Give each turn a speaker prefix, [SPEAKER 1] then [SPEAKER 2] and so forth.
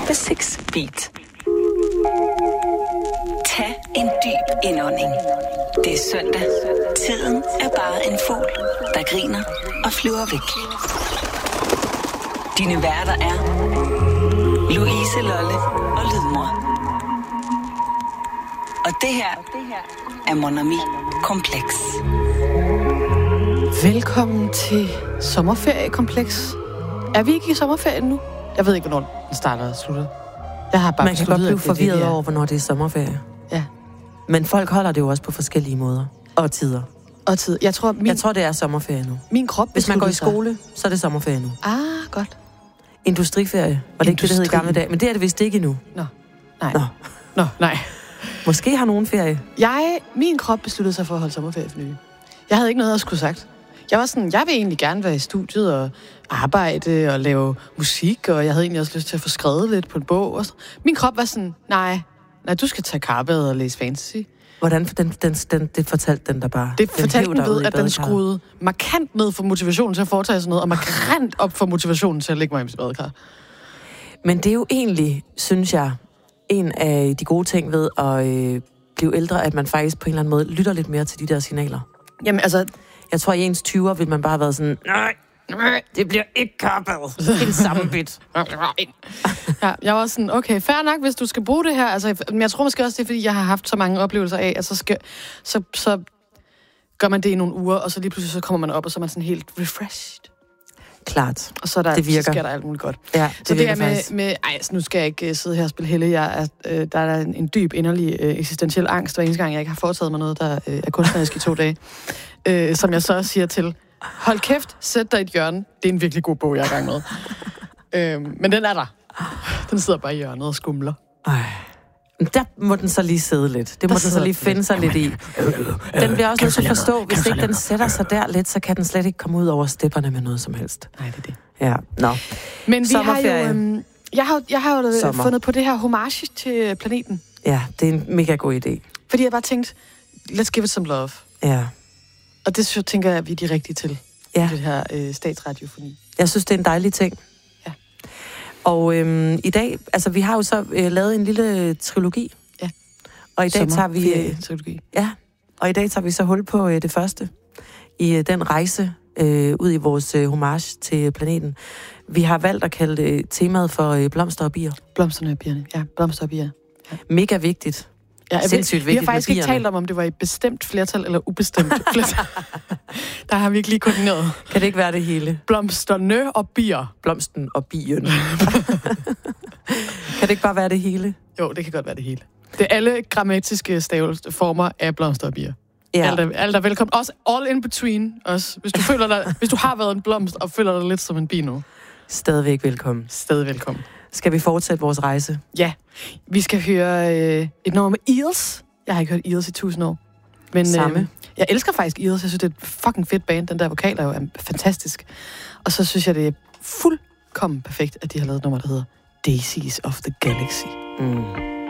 [SPEAKER 1] The Six Beat. Tag en dyb indånding. Det er søndag. Tiden er bare en fugl, der griner og flyver væk. Dine værter er Louise Lolle og Lydmor. Og det her er Mon Ami Kompleks.
[SPEAKER 2] Velkommen til Sommerferiekompleks. Er vi ikke i sommerferien nu? Jeg ved ikke, hvornår den starter og slutter. Jeg har bare
[SPEAKER 3] Man kan godt blive forvirret over, hvornår det er sommerferie.
[SPEAKER 2] Ja.
[SPEAKER 3] Men folk holder det jo også på forskellige måder. Og tider.
[SPEAKER 2] Jeg tror,
[SPEAKER 3] det er sommerferie nu.
[SPEAKER 2] Min krop.
[SPEAKER 3] Hvis man går i skole, så er det sommerferie nu.
[SPEAKER 2] Godt.
[SPEAKER 3] Industriferie. Var det ikke det, der hed i gamle dage? Men det er det vist ikke endnu.
[SPEAKER 2] Nej.
[SPEAKER 3] Måske har nogen ferie.
[SPEAKER 2] Min krop besluttede sig for at holde sommerferie for nylig. Jeg havde ikke noget at skulle sagt. Jeg var sådan, jeg vil egentlig gerne være i studiet og arbejde og lave musik, og jeg havde egentlig også lyst til at få skrevet lidt på en bog. Og min krop var sådan, nej, du skal tage karbad og læse fantasy.
[SPEAKER 3] Hvordan det fortalte den der bare?
[SPEAKER 2] Det fortalte den ved, at den skruede markant ned for motivationen til at foretage sådan noget, og markant op for motivationen til at lægge mig i mit badekar.
[SPEAKER 3] Men det er jo egentlig, synes jeg, en af de gode ting ved at blive ældre, at man faktisk på en eller anden måde lytter lidt mere til de der signaler.
[SPEAKER 2] Jamen altså,
[SPEAKER 3] jeg tror, i ens 20'er vil man bare have været sådan, nej, det bliver ikke karbad. Helt samme bit.
[SPEAKER 2] Ja, jeg var sådan, okay, fair nok, hvis du skal bruge det her. Altså, men jeg tror måske også, det er, fordi jeg har haft så mange oplevelser af, at så gør man det i nogle uger, og så lige pludselig så kommer man op, og så er man sådan helt refreshed.
[SPEAKER 3] Klart.
[SPEAKER 2] Og så, så sker der alt muligt godt.
[SPEAKER 3] Ja,
[SPEAKER 2] så det er med altså, nu skal jeg ikke sidde her og spille helle. Der er en dyb, inderlig, eksistentiel angst, hver eneste gang, jeg ikke har foretaget mig noget, der er kunstnerisk i 2 dage. Som jeg så siger til, hold kæft, sæt dig i et hjørne. Det er en virkelig god bog, jeg er i gang med. Men den er der. Den sidder bare i hjørnet og skumler.
[SPEAKER 3] Der må den så lige sidde lidt. Det må den så lige finde sig lidt i. Den bliver også nødt til at forstå, hvis ikke den sætter sig der lidt, så kan den slet ikke komme ud over stepperne med noget som helst.
[SPEAKER 2] Nej, det er det.
[SPEAKER 3] Ja, nå.
[SPEAKER 2] Men vi har jo... Jeg har jo fundet på det her homage til planeten.
[SPEAKER 3] Ja, det er en mega god idé.
[SPEAKER 2] Fordi jeg bare tænkte, let's give it some love.
[SPEAKER 3] Ja.
[SPEAKER 2] Og det så tænker jeg, at vi er de rigtige til.
[SPEAKER 3] Ja.
[SPEAKER 2] Det her statsradiofoni.
[SPEAKER 3] Jeg synes, det er en dejlig ting.
[SPEAKER 2] Ja.
[SPEAKER 3] Og i dag, altså vi har jo så lavet en lille trilogi.
[SPEAKER 2] Ja.
[SPEAKER 3] Og i dag tager vi...
[SPEAKER 2] trilogi.
[SPEAKER 3] Ja. Og i dag tager vi så hul på det første i den rejse ud i vores homage til planeten. Vi har valgt at kalde temaet for blomster og bier.
[SPEAKER 2] Blomsterne og bierne. Ja, blomster og bier. Ja.
[SPEAKER 3] Mega vigtigt.
[SPEAKER 2] Ja, vi har faktisk ikke talt om det var i bestemt flertal eller ubestemt flertal. Der har vi ikke lige koordineret.
[SPEAKER 3] Kan det ikke være det hele?
[SPEAKER 2] Blomsterne og bier.
[SPEAKER 3] Blomsten og bien. Kan det ikke bare være det hele?
[SPEAKER 2] Jo, det kan godt være det hele. Det er alle grammatiske former af blomster og bier.
[SPEAKER 3] Ja.
[SPEAKER 2] Alt er velkommen. Også all in between. Også. Hvis du har været en blomst og føler dig lidt som en bi nu.
[SPEAKER 3] Stadigvæk velkommen.
[SPEAKER 2] Stadig velkommen.
[SPEAKER 3] Skal vi fortsætte vores rejse?
[SPEAKER 2] Ja. Vi skal høre et nummer med Eels. Jeg har ikke hørt Eels i 1000 år. Men jeg elsker faktisk Eels. Jeg synes, det er et fucking fedt band. Den der vokal er jo fantastisk. Og så synes jeg, det er fuldkommen perfekt, at de har lavet et nummer, der hedder Daisies of the Galaxy.
[SPEAKER 3] Mm.